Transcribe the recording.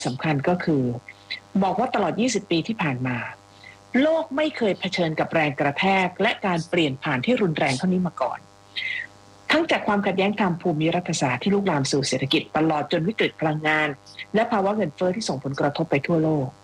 สำคัญก็คือบอกว่าตลอด20 ปีที่ผ่านมาโลกไม่เคยเผชิญกับแรงกระแทกและการเปลี่ยนผ่านที่รุนแรงเท่านี้มาก่อนทั้งจากความขัดแย้งทางภูมิรัฐศาสตร์ที่ลุกลามสู่เศรษฐกิจตลอดจนวิกฤตพลังงานและภาวะเงินเฟ้อที่ส่งผลกระทบไปทั่วโลก